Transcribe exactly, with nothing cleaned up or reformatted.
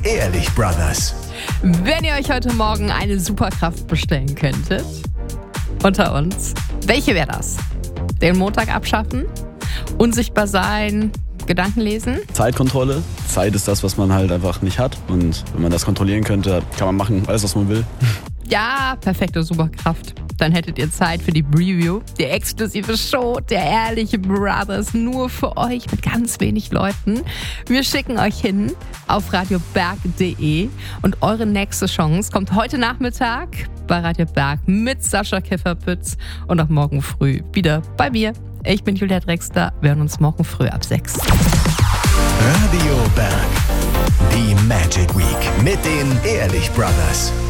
Ehrlich Brothers. Wenn ihr euch heute Morgen eine Superkraft bestellen könntet, unter uns, welche wäre das? Den Montag abschaffen? Unsichtbar sein? Gedanken lesen? Zeitkontrolle. Zeit ist das, was man halt einfach nicht hat. Und wenn man das kontrollieren könnte, kann man machen, alles, was man will. Ja, perfekte Superkraft. Dann hättet ihr Zeit für die Preview, die exklusive Show der Ehrliche Brothers, nur für euch mit ganz wenig Leuten. Wir schicken euch hin auf radioberg punkt de und eure nächste Chance kommt heute Nachmittag bei Radio Berg mit Sascha Kefferpütz und auch morgen früh wieder bei mir. Ich bin Julia Drexler, wir hören uns morgen früh ab sechs. Radio Berg. Die Magic Week mit den Ehrlich Brothers.